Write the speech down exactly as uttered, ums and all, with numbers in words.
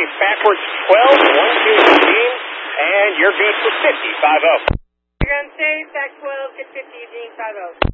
backwards twelve, one two Eugene, and you're good for fifty, five oh. You're on safe, back twelve, get fifty, Eugene, five oh.